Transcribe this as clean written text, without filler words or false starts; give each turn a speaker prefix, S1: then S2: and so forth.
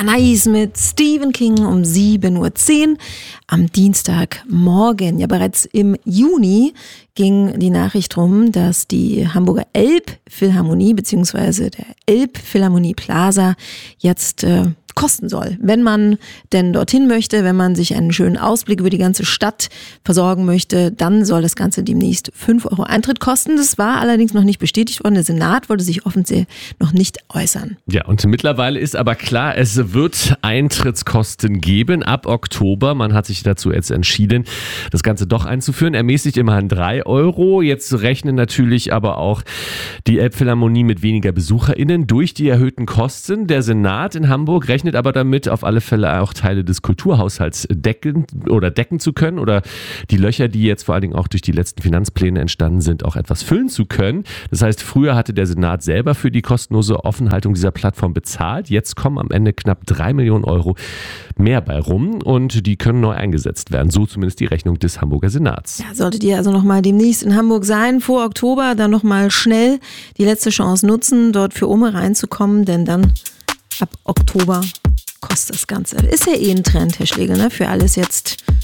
S1: Anais mit Stephen King um 7.10 Uhr am Dienstagmorgen. Ja, bereits im Juni ging die Nachricht rum, dass die Hamburger Elbphilharmonie bzw. der Elbphilharmonie Plaza jetzt kosten soll. Wenn man denn dorthin möchte, wenn man sich einen schönen Ausblick über die ganze Stadt versorgen möchte, dann soll das Ganze demnächst 5 Euro Eintritt kosten. Das war allerdings noch nicht bestätigt worden. Der Senat wollte sich offensichtlich noch nicht äußern.
S2: Ja, und mittlerweile ist aber klar, es wird Eintrittskosten geben ab Oktober. Man hat sich dazu jetzt entschieden, das Ganze doch einzuführen. Ermäßigt immerhin 3 Euro. Jetzt rechnen natürlich aber auch die Elbphilharmonie mit weniger BesucherInnen durch die erhöhten Kosten. Der Senat in Hamburg rechnet aber damit, auf alle Fälle auch Teile des Kulturhaushalts decken zu können oder die Löcher, die jetzt vor allen Dingen auch durch die letzten Finanzpläne entstanden sind, auch etwas füllen zu können. Das heißt, früher hatte der Senat selber für die kostenlose Offenhaltung dieser Plattform bezahlt. Jetzt kommen am Ende knapp 3 Millionen Euro mehr bei rum und die können neu eingesetzt werden. So zumindest die Rechnung des Hamburger Senats.
S1: Ja, solltet ihr also nochmal demnächst in Hamburg sein, vor Oktober, dann nochmal schnell die letzte Chance nutzen, dort für Ome reinzukommen, denn dann ab Oktober kostet das Ganze. Ist ja eh ein Trend, Herr Schlegel, ne? Für alles jetzt